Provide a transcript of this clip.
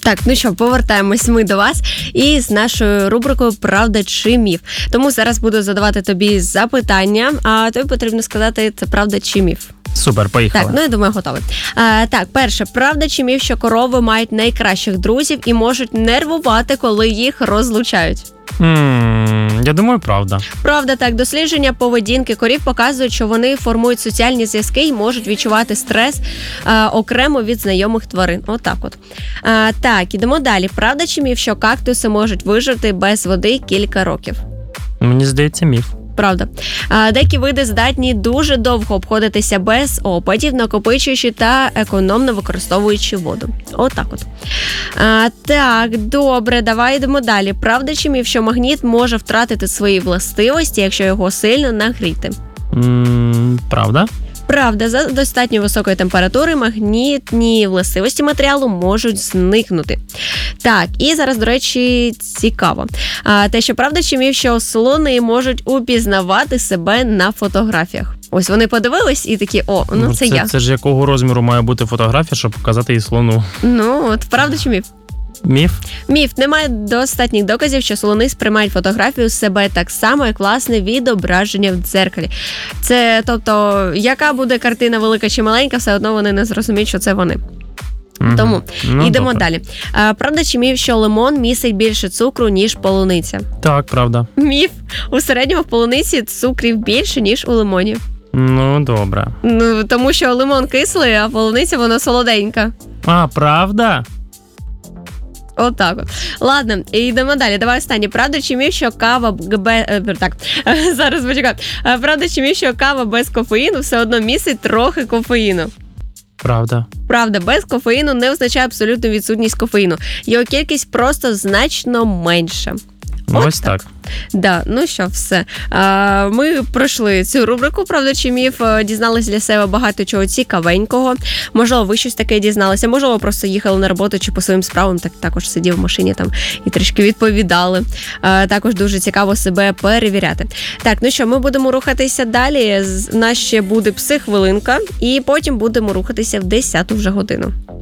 Так, ну що, повертаємось ми до вас і з нашою рубрикою «Правда чи міф?». Тому зараз буду задавати тобі запитання, а тобі потрібно сказати, це правда чи міф. Супер, поїхали. Так, ну я думаю, готовий. Так, перше, правда чи міф, що корови мають найкращих друзів і можуть нервувати, коли їх розлучають? Я думаю, правда. Правда, так. Дослідження поведінки корів показують, що вони формують соціальні зв'язки і можуть відчувати стрес окремо від знайомих тварин. Отак от. Так, ідемо далі. Правда чи міф, що кактуси можуть вижити без води кілька років? Мені здається, міф. Правда. Деякі види здатні дуже довго обходитися без опадів, накопичуючи та економно використовуючи воду. Отак от. Так, добре, давай йдемо далі. Правда чи міф, що магніт може втратити свої властивості, якщо його сильно нагріти? Правда. Правда, за достатньо високої температури магнітні властивості матеріалу можуть зникнути. Так, і зараз, до речі, цікаво. Те, що правда чи міф, що слони можуть упізнавати себе на фотографіях. Ось вони подивились і такі, це я. Це ж якого розміру має бути фотографія, щоб показати її слону? Ну, от правда чи міф? Міф? Міф. Немає достатніх доказів, що слони сприймають фотографію себе так само, як власне відображення в дзеркалі. Це, тобто, яка буде картина велика чи маленька, все одно вони не зрозуміють, що це вони. Тому йдемо далі. Правда чи міф, що лимон містить більше цукру, ніж полуниця? Так, правда. Міф. У середньому в полуниці цукрів більше, ніж у лимоні. Ну, добре. Ну, тому що лимон кислий, а полуниця вона солоденька. Правда? Отак от. Ладно, йдемо далі. Давай останнє. Правда чи міф, що кава... Так, зараз почекай. Правда чи міф, що кава без кофеїну все одно містить трохи кофеїну? Правда. Правда, без кофеїну не означає абсолютну відсутність кофеїну. Його кількість просто значно менша. Ось так. Да, ну що, все. Ми пройшли цю рубрику «Правда чи міф», дізналися для себе багато чого цікавенького. Можливо, ви щось таке дізналися, можливо, просто їхали на роботу чи по своїм справам, так також сидів в машині там і трішки відповідали. Також дуже цікаво себе перевіряти. Так, ну що, ми будемо рухатися далі. У нас ще буде психвилинка, і потім будемо рухатися в 10-ту вже годину.